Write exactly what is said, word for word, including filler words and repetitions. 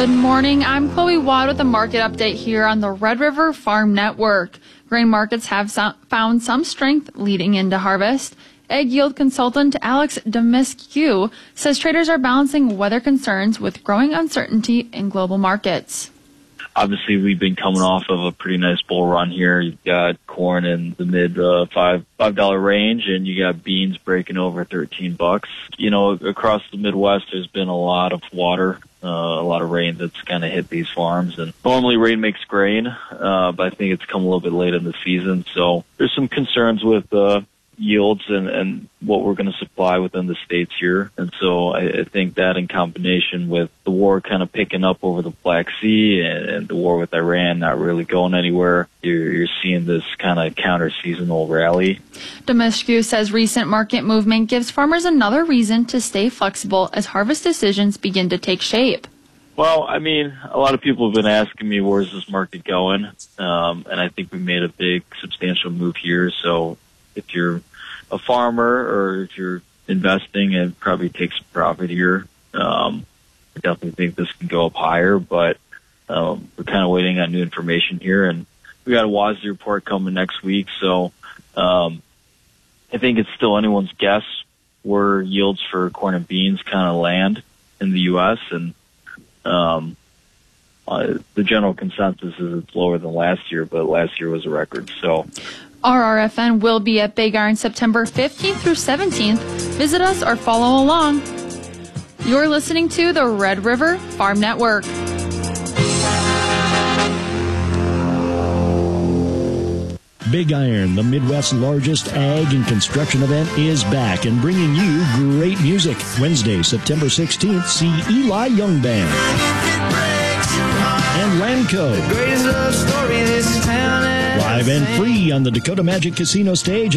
Good morning. I'm Chloe Watt with a market update here on the Red River Farm Network. Grain markets have some, found some strength leading into harvest. Egg yield consultant Alex Demiscu says traders are balancing weather concerns with growing uncertainty in global markets. Obviously, we've been coming off of a pretty nice bull run here. You've got corn in the mid uh, five five dollar range, and you got beans breaking over thirteen bucks. You know, across the Midwest, there's been a lot of water, uh, a lot of rain that's kind of hit these farms. And normally, rain makes grain, uh, but I think it's come a little bit late in the season. So there's some concerns with uh, yields and, and what we're going to supply within the states here. And so I, I think that in combination with the war kind of picking up over the Black Sea and, and the war with Iran not really going anywhere, you're, you're seeing this kind of counter-seasonal rally. Demiscu says recent market movement gives farmers another reason to stay flexible as harvest decisions begin to take shape. Well, I mean, a lot of people have been asking me, where's this market going? Um, and I think we made a big, substantial move here. So if you're a farmer or if you're investing and probably take some profit here, um, I definitely think this can go up higher, but um, we're kind of waiting on new information here. And we got a W A S D report coming next week, so um, I think it's still anyone's guess where yields for corn and beans kind of land in the U S, and um, uh, the general consensus is it's lower than last year, but last year was a record. So R R F N will be at Big Iron September fifteenth through seventeenth. Visit us or follow along. You're listening to the Red River Farm Network. Big Iron, the Midwest's largest ag and construction event, is back and bringing you great music. Wednesday, September sixteenth, see Eli Young Band and Lamco. Live and free on the Dakota Magic Casino stage